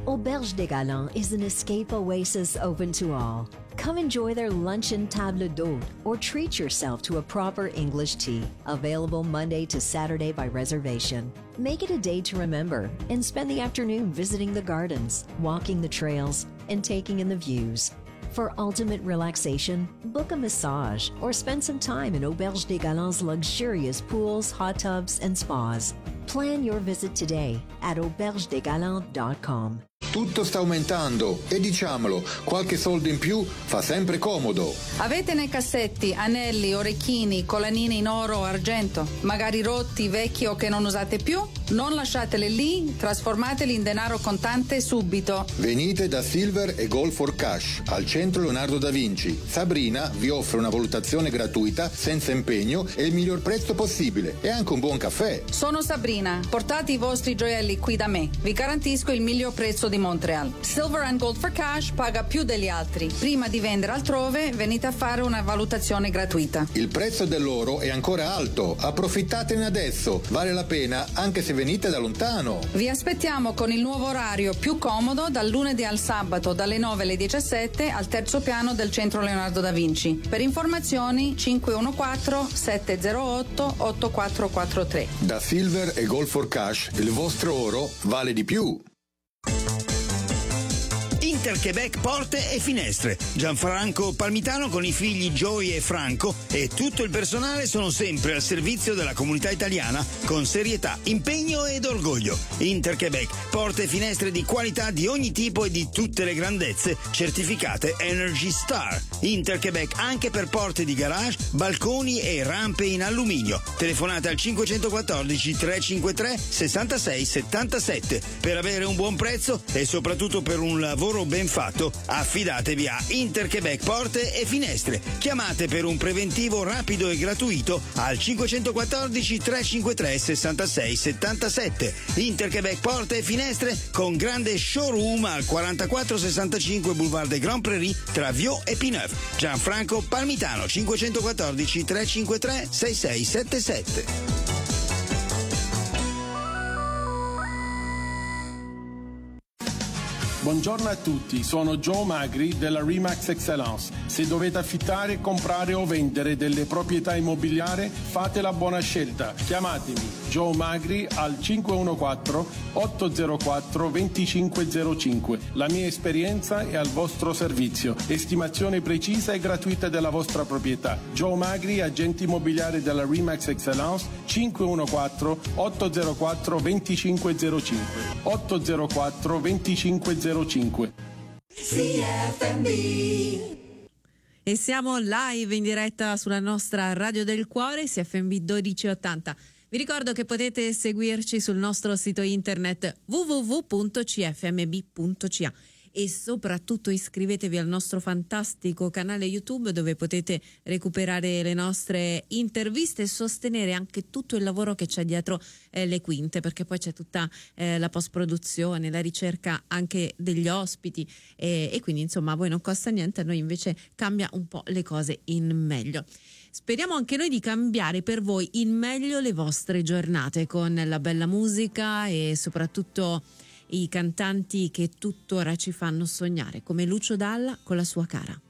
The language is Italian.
Auberge des Galants is an escape oasis open to all. Come enjoy their luncheon table d'hôte or treat yourself to a proper English tea, available Monday to Saturday by reservation. Make it a day to remember and spend the afternoon visiting the gardens, walking the trails, and taking in the views. For ultimate relaxation, book a massage or spend some time in Auberge des Galants' luxurious pools, hot tubs, and spas. Plan your visit today at aubergedesgalants.com. Tutto sta aumentando e diciamolo, qualche soldo in più fa sempre comodo. Avete nei cassetti anelli, orecchini, collanine in oro o argento, magari rotti, vecchi o che non usate più? Non lasciateli lì, trasformateli in denaro contante subito. Venite da Silver e Gold for Cash al centro Leonardo da Vinci. Sabrina vi offre una valutazione gratuita, senza impegno e il miglior prezzo possibile e anche un buon caffè. Sono Sabrina, portate i vostri gioielli qui da me. Vi garantisco il miglior prezzo di Montreal. Silver and Gold for Cash paga più degli altri. Prima di vendere altrove, venite a fare una valutazione gratuita. Il prezzo dell'oro è ancora alto, approfittatene adesso, vale la pena anche se venite da lontano. Vi aspettiamo con il nuovo orario più comodo dal lunedì al sabato dalle 9 alle 17 al terzo piano del centro Leonardo da Vinci. Per informazioni 514-708-8443. Da Silver e Gold for Cash il vostro oro vale di più. Interquebec Porte e Finestre. Gianfranco Palmitano con i figli Joey e Franco e tutto il personale sono sempre al servizio della comunità italiana con serietà, impegno ed orgoglio. Interquebec Porte e Finestre di qualità di ogni tipo e di tutte le grandezze, certificate Energy Star. Interquebec anche per porte di garage, balconi e rampe in alluminio. Telefonate al 514 353 66 77 per avere un buon prezzo e soprattutto per un lavoro ben fatto. Affidatevi a Interquebec Porte e Finestre. Chiamate per un preventivo rapido e gratuito al 514 353 66 77. Interquebec Porte e Finestre con grande showroom al 4465 Boulevard des Grands Prairies tra Viau e Pineuf. Gianfranco Palmitano 514 353 6677. Buongiorno a tutti, sono Joe Magri della Remax Excellence. Se dovete affittare, comprare o vendere delle proprietà immobiliari, fate la buona scelta. Chiamatemi Joe Magri al 514-804-2505. La mia esperienza è al vostro servizio. Estimazione precisa e gratuita della vostra proprietà. Joe Magri, agente immobiliare della Remax Excellence, 514-804-2505. 804-2505. CFMB. E siamo live in diretta sulla nostra Radio del Cuore, CFMB 1280. Vi ricordo che potete seguirci sul nostro sito internet www.cfmb.ca e soprattutto iscrivetevi al nostro fantastico canale YouTube dove potete recuperare le nostre interviste e sostenere anche tutto il lavoro che c'è dietro le quinte, perché poi c'è tutta la post-produzione, la ricerca anche degli ospiti e quindi insomma a voi non costa niente, a noi invece cambia un po' le cose in meglio. Speriamo anche noi di cambiare per voi in meglio le vostre giornate con la bella musica e soprattutto i cantanti che tuttora ci fanno sognare, come Lucio Dalla con la sua Cara.